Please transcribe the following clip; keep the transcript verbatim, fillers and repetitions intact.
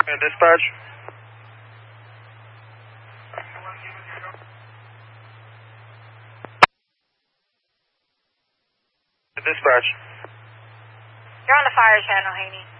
Uh, dispatch. Dispatch. You're on the fire channel, Haney.